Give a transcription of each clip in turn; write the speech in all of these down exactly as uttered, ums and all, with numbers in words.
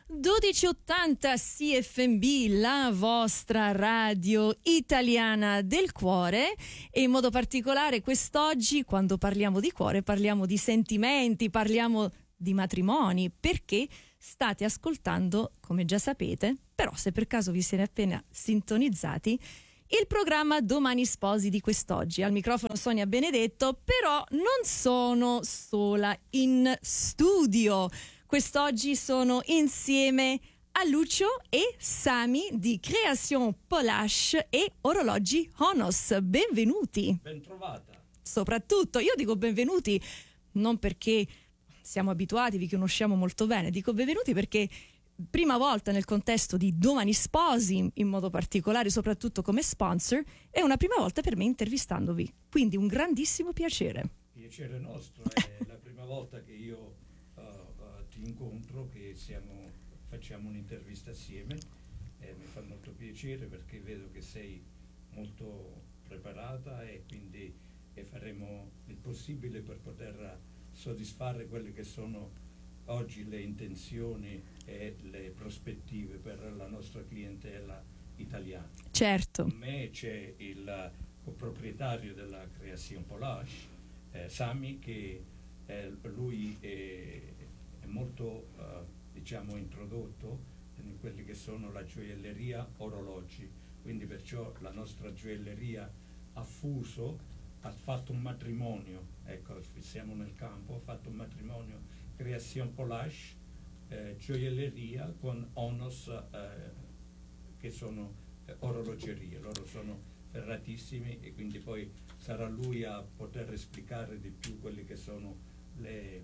dodici ottanta C F M B, la vostra radio italiana del cuore, e in modo particolare quest'oggi, quando parliamo di cuore, parliamo di sentimenti, parliamo di matrimoni, perché state ascoltando, come già sapete, però se per caso vi siete appena sintonizzati, il programma Domani Sposi di quest'oggi. Al microfono Sonia Benedetto, però non sono sola in studio. Quest'oggi sono insieme a Lucio e Sami di Création Polache e Orologi Honos. Benvenuti. Ben trovata. Soprattutto, io dico benvenuti non perché siamo abituati, vi conosciamo molto bene, dico benvenuti perché prima volta nel contesto di Domani Sposi, in modo particolare, soprattutto come sponsor, è una prima volta per me intervistandovi, quindi un grandissimo piacere. Piacere nostro, è la prima volta che io uh, uh, ti incontro, che siamo, facciamo un'intervista assieme, eh, mi fa molto piacere perché vedo che sei molto preparata e quindi e faremo il possibile per poter soddisfare quelle che sono oggi le intenzioni e le prospettive per la nostra clientela italiana. Certo. Con me c'è il coproprietario della Création Polache, eh, Sami, che eh, lui è, è molto eh, diciamo introdotto in quelli che sono la gioielleria orologi, quindi perciò la nostra gioielleria ha fuso, ha fatto un matrimonio, ecco, siamo nel campo, ha fatto un matrimonio Création Polache, eh, gioielleria con Honos, eh, che sono eh, orologerie. Loro sono ferratissimi e quindi poi sarà lui a poter esplicare di più quelle che sono le,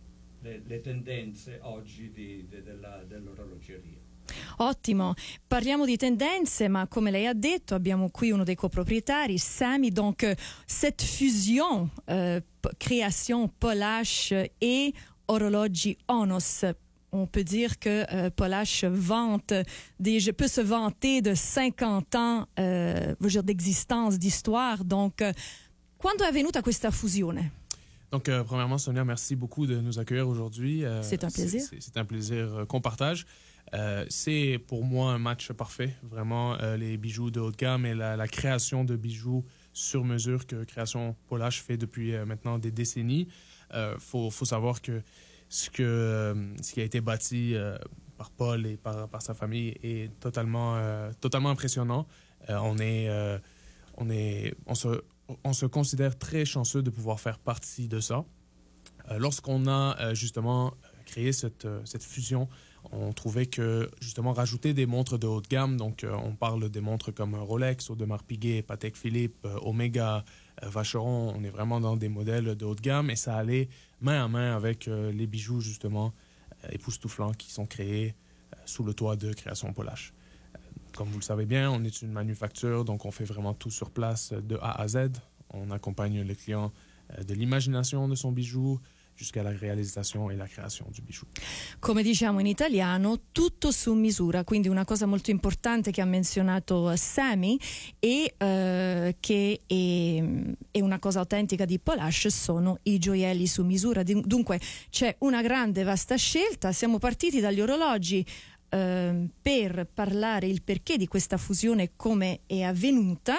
le, le tendenze oggi di, de, della, dell'orologeria. Ottimo, parliamo di tendenze, ma come lei ha detto abbiamo qui uno dei coproprietari, Sami, donc euh, cette fusion euh, Création Polache et Orologi Honos. On peut dire que euh, Polache vante, des, je peux se vanter de cinquante ans euh, d'existence, d'histoire. Donc, euh, quando è avvenuta questa fusione? Donc, euh, premièrement, Sonia, merci beaucoup de nous accueillir aujourd'hui. Euh, c'est un plaisir. C'est, c'est un plaisir euh, qu'on partage. Euh, c'est pour moi un match parfait. Vraiment, euh, les bijoux de haut de gamme et la, la création de bijoux sur mesure que Création Polache fait depuis euh, maintenant des décennies. Euh, faut, faut savoir que ce, que, euh, ce qui a été bâti euh, par Paul et par, par sa famille est totalement, euh, totalement impressionnant. Euh, on est, euh, on est, on se, on se considère très chanceux de pouvoir faire partie de ça. Euh, lorsqu'on a euh, justement créé cette, euh, cette fusion, on trouvait que justement rajouter des montres de haute gamme, donc euh, on parle des montres comme Rolex, Audemars Piguet, Patek Philippe, euh, Omega, euh, Vacheron, on est vraiment dans des modèles de haute gamme et ça allait main à main avec euh, les bijoux justement euh, époustouflants qui sont créés euh, sous le toit de Création Polache. Euh, comme vous le savez bien, on est une manufacture, donc on fait vraiment tout sur place de A à Z. On accompagne le client euh, de l'imagination de son bijou jusqu'à la realizzazione e la creazione del bijou. Come diciamo in italiano, tutto su misura, quindi una cosa molto importante che ha menzionato Sami e eh, che è, è una cosa autentica di Polache sono i gioielli su misura. Dunque c'è una grande vasta scelta, siamo partiti dagli orologi eh, per parlare il perché di questa fusione, come è avvenuta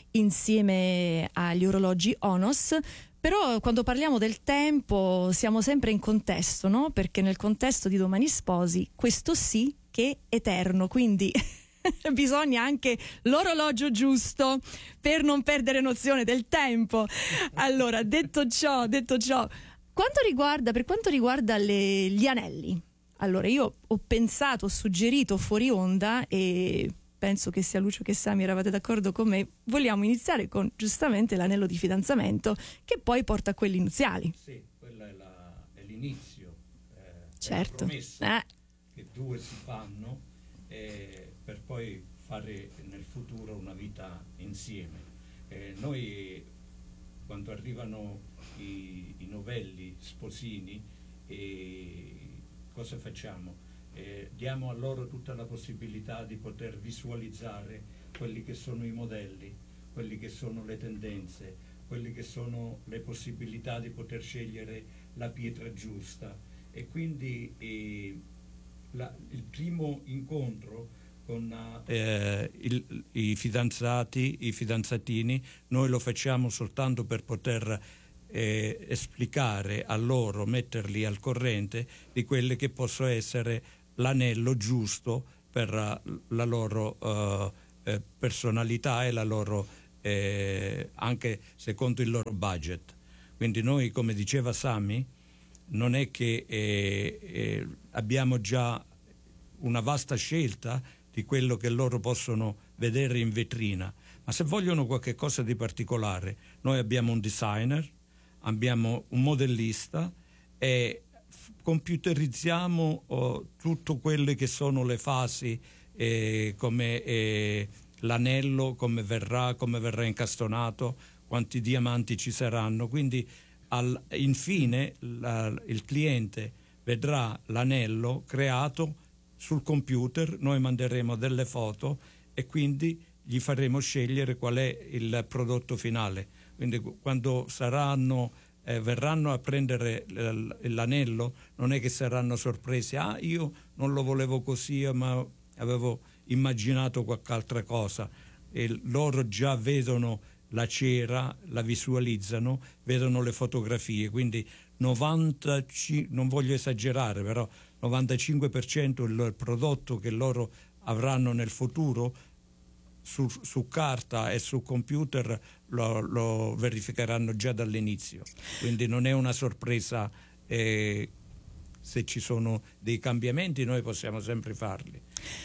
insieme agli orologi Honos. Però quando parliamo del tempo siamo sempre in contesto, no? Perché nel contesto di Domani Sposi questo sì che è eterno, quindi bisogna anche l'orologio giusto per non perdere nozione del tempo. Allora, detto ciò, detto ciò, quanto riguarda, per quanto riguarda le, gli anelli, allora io ho pensato, ho suggerito fuori onda e penso che sia Lucio che Sami eravate d'accordo con me, vogliamo iniziare con giustamente l'anello di fidanzamento che poi porta a quelli iniziali. Sì, quello è, la, è l'inizio, eh, certo. È la promessa eh. che due si fanno eh, per poi fare nel futuro una vita insieme. Eh, noi quando arrivano i, i novelli sposini, eh, cosa facciamo? Eh, diamo a loro tutta la possibilità di poter visualizzare quelli che sono i modelli, quelli che sono le tendenze, quelle che sono le possibilità di poter scegliere la pietra giusta e quindi eh, la, il primo incontro con eh, il, i fidanzati, i fidanzatini, noi lo facciamo soltanto per poter eh, esplicare a loro, metterli al corrente di quelle che possa essere l'anello giusto per la loro uh, eh, personalità e la loro eh, anche secondo il loro budget. Quindi noi, come diceva Sami, non è che eh, eh, abbiamo già una vasta scelta di quello che loro possono vedere in vetrina, ma se vogliono qualche cosa di particolare, noi abbiamo un designer, abbiamo un modellista e computerizziamo oh, tutto quelle che sono le fasi, eh, come eh, l'anello, come verrà, come verrà incastonato, quanti diamanti ci saranno. Quindi al, infine la, il cliente vedrà l'anello creato sul computer, noi manderemo delle foto e quindi gli faremo scegliere qual è il prodotto finale. Quindi quando saranno Eh, verranno a prendere l'anello, non è che saranno sorpresi, ah io non lo volevo così ma avevo immaginato qualche altra cosa, e loro già vedono la cera, la visualizzano, vedono le fotografie, quindi novantacinque, non voglio esagerare, però novantacinque per cento il prodotto che loro avranno nel futuro Su, su carta e su computer lo, lo verificheranno già dall'inizio, quindi non è una sorpresa. Eh, se ci sono dei cambiamenti noi possiamo sempre farli.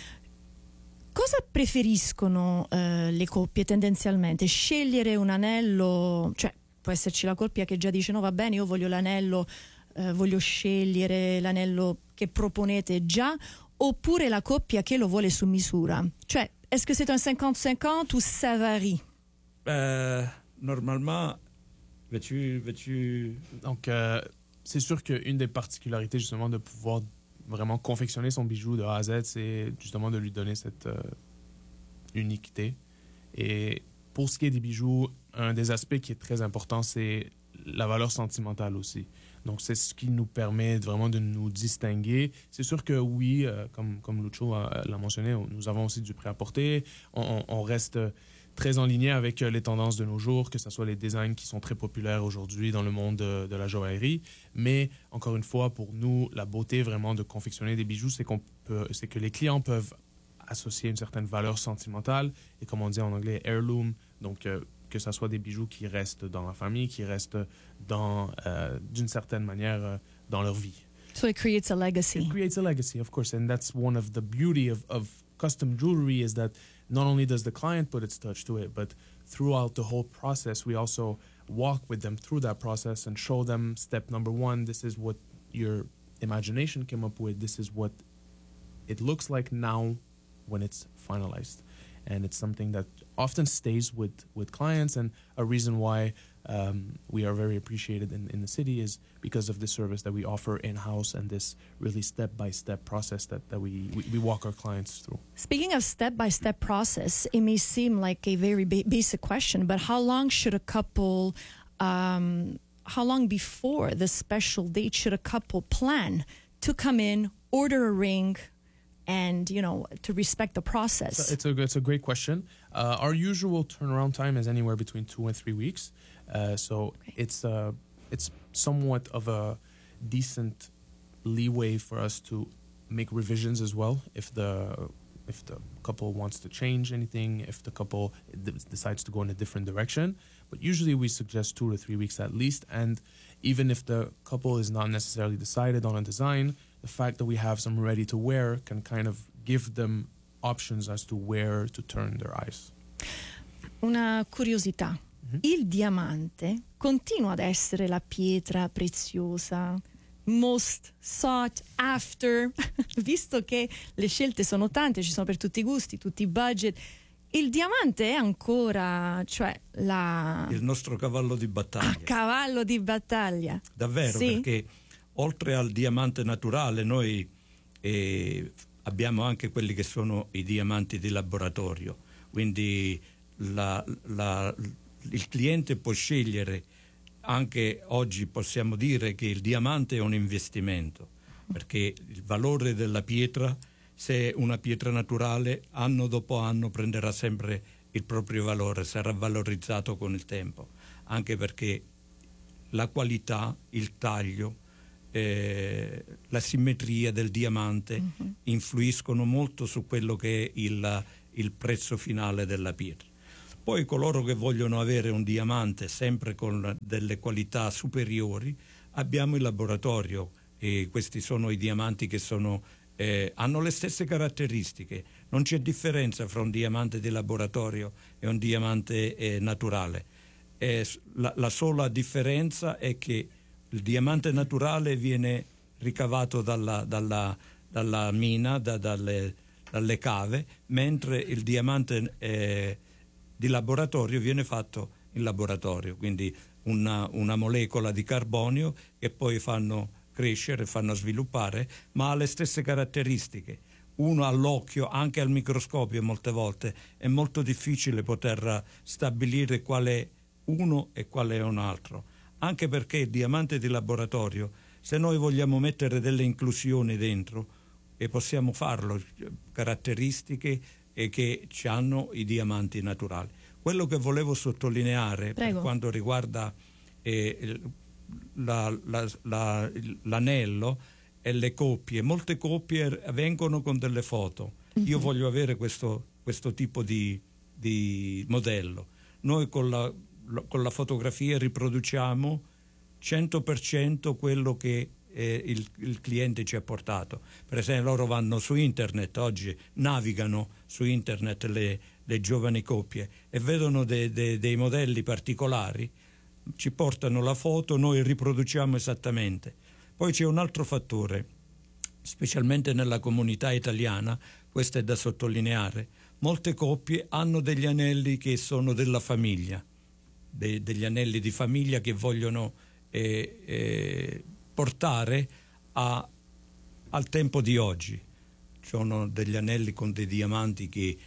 Cosa preferiscono eh, le coppie tendenzialmente? Scegliere un anello, cioè può esserci la coppia che già dice no va bene, io voglio l'anello, eh, voglio scegliere l'anello che proponete già, oppure la coppia che lo vuole su misura, cioè est-ce que c'est un cinquante cinquante ou ça varie? Euh, normalement, veux-tu, veux-tu... Donc, euh, c'est sûr qu'une des particularités, justement, de pouvoir vraiment confectionner son bijou de A à Z, c'est justement de lui donner cette euh, uniquité. Et pour ce qui est des bijoux, un des aspects qui est très important, c'est la valeur sentimentale aussi. Donc, c'est ce qui nous permet vraiment de nous distinguer. C'est sûr que oui, euh, comme, comme Lucho l'a mentionné, nous avons aussi du prêt-à-porter. On, on reste très en ligne avec les tendances de nos jours, que ce soit les designs qui sont très populaires aujourd'hui dans le monde de, de la joaillerie. Mais, encore une fois, pour nous, la beauté vraiment de confectionner des bijoux, c'est qu'on peut, c'est que les clients peuvent associer une certaine valeur sentimentale. Et comme on dit en anglais, heirloom, donc... Euh, que ce soit des bijoux qui restent dans la famille, qui restent dans, euh, d'une certaine manière, euh, dans leur vie. So it creates a legacy. It creates a legacy, of course, and that's one of the beauty of, of custom jewelry is that not only does the client put its touch to it, but throughout the whole process, we also walk with them through that process and show them step number one, this is what your imagination came up with, this is what it looks like now when it's finalized. And it's something that often stays with, with clients, and a reason why um, we are very appreciated in, in the city is because of the service that we offer in-house and this really step-by-step process that, that we, we, we walk our clients through. Speaking of step-by-step process, it may seem like a very ba- basic question, but how long should a couple, um, how long before the special date should a couple plan to come in, order a ring, and, you know, to respect the process? So it's, a, it's a great question. Uh, our usual turnaround time is anywhere between two and three weeks. Uh, so okay. it's, uh, it's somewhat of a decent leeway for us to make revisions as well. If the, if the couple wants to change anything, if the couple d- decides to go in a different direction. But usually we suggest two to three weeks at least. And even if the couple is not necessarily decided on a design, the fact that we have some ready to wear can kind of give them options as to where to turn their eyes. Una curiosità. Mm-hmm. Il diamante continua ad essere la pietra preziosa, most sought after, visto che le scelte sono tante, ci sono per tutti i gusti, tutti i budget. Il diamante è ancora, cioè, la... il nostro cavallo di battaglia. Ah, cavallo di battaglia. Davvero, sì. Perché oltre al diamante naturale noi eh, abbiamo anche quelli che sono i diamanti di laboratorio, quindi la, la, il cliente può scegliere, anche oggi possiamo dire che il diamante è un investimento, perché il valore della pietra, se è una pietra naturale, anno dopo anno prenderà sempre il proprio valore, sarà valorizzato con il tempo, anche perché la qualità, il taglio, eh, la simmetria del diamante uh-huh. influiscono molto su quello che è il, il prezzo finale della pietra. Poi coloro che vogliono avere un diamante sempre con delle qualità superiori, abbiamo il laboratorio, e questi sono i diamanti che sono, eh, hanno le stesse caratteristiche, non c'è differenza fra un diamante di laboratorio e un diamante eh, naturale. Eh, la, la sola differenza è che il diamante naturale viene ricavato dalla, dalla, dalla mina, da, dalle, dalle cave, mentre il diamante eh, di laboratorio viene fatto in laboratorio, quindi una, una molecola di carbonio che poi fanno crescere, fanno sviluppare, ma ha le stesse caratteristiche. Uno all'occhio, anche al microscopio molte volte, è molto difficile poter stabilire qual è uno e qual è un altro, anche perché il diamante di laboratorio, se noi vogliamo mettere delle inclusioni dentro, e possiamo farlo, caratteristiche e che hanno i diamanti naturali. Quello che volevo sottolineare Prego. per quanto riguarda eh, la, la, la, l'anello e le coppie, molte coppie vengono con delle foto. Mm-hmm. Io voglio avere questo, questo tipo di, di modello. Noi con la, con la fotografia riproduciamo cento per cento quello che eh, il, il cliente ci ha portato. Per esempio, loro vanno su internet, oggi navigano su internet le, le giovani coppie e vedono de, de, dei modelli particolari, ci portano la foto, noi riproduciamo esattamente. Poi c'è un altro fattore, specialmente nella comunità italiana, questo è da sottolineare, molte coppie hanno degli anelli che sono della famiglia, de, degli anelli di famiglia che vogliono eh, eh, portare a, al tempo di oggi. Ci sono degli anelli con dei diamanti che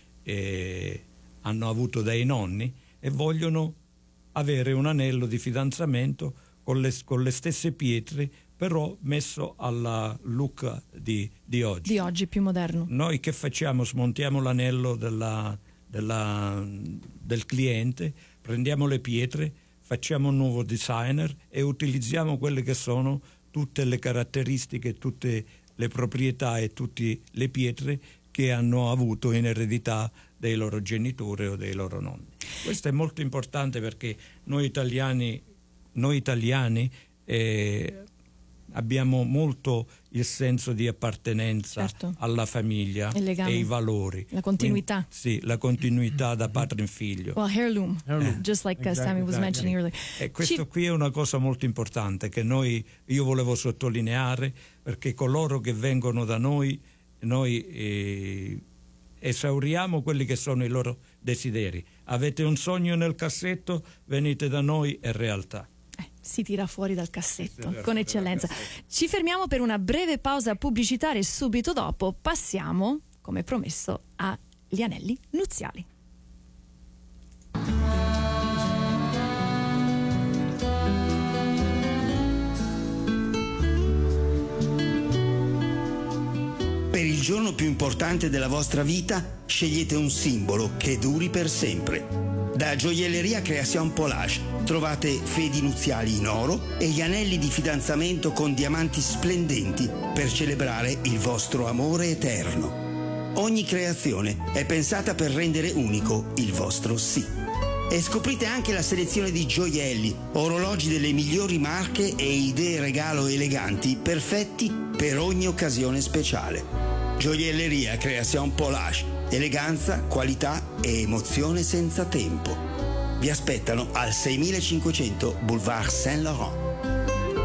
eh, hanno avuto dai nonni e vogliono avere un anello di fidanzamento con le, con le stesse pietre, però messo alla look di, di oggi. Di oggi, più moderno. Noi che facciamo? Smontiamo l'anello della, della, del cliente, prendiamo le pietre, facciamo un nuovo designer e utilizziamo quelle che sono tutte le caratteristiche, tutte le proprietà e tutte le pietre che hanno avuto in eredità dei loro genitori o dei loro nonni. Questo è molto importante perché noi italiani, noi italiani eh, abbiamo molto il senso di appartenenza certo. alla famiglia e i valori. La continuità. Quindi, sì, la continuità da padre in figlio. Well, heirloom, heirloom. just like exactly, uh, Sammy was exactly. mentioning earlier. E questo qui è una cosa molto importante che noi, io volevo sottolineare, perché coloro che vengono da noi, noi eh, esauriamo quelli che sono i loro desideri. Avete un sogno nel cassetto, venite da noi, è realtà. Si tira fuori dal cassetto con eccellenza. Ci fermiamo per una breve pausa pubblicitaria e subito dopo passiamo, come promesso, agli anelli nuziali. Per il giorno più importante della vostra vita, scegliete un simbolo che duri per sempre. Da Gioielleria Création Polage trovate fedi nuziali in oro e gli anelli di fidanzamento con diamanti splendenti per celebrare il vostro amore eterno. Ogni creazione è pensata per rendere unico il vostro sì. E scoprite anche la selezione di gioielli, orologi delle migliori marche e idee regalo eleganti perfetti per ogni occasione speciale. Gioielleria Création Polage. Eleganza, qualità e emozione senza tempo. Vi aspettano al seimilacinquecento Boulevard Saint-Laurent.